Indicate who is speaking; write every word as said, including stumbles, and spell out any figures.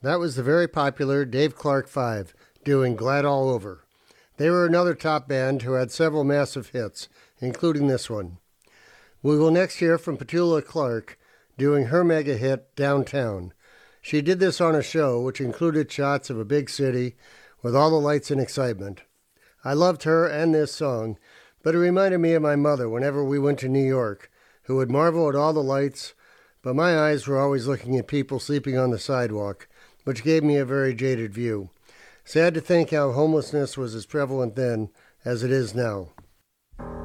Speaker 1: That was the very popular Dave Clark Five, doing Glad All Over. They were another top band who had several massive hits, including this one. We will next hear from Petula Clark, doing her mega hit, Downtown. She did this on a show which included shots of a big city with all the lights and excitement. I loved her and this song, but it reminded me of my mother whenever we went to New York, who would marvel at all the lights, but my eyes were always looking at people sleeping on the sidewalk, which gave me a very jaded view. Sad to think how homelessness was as prevalent then as it is now.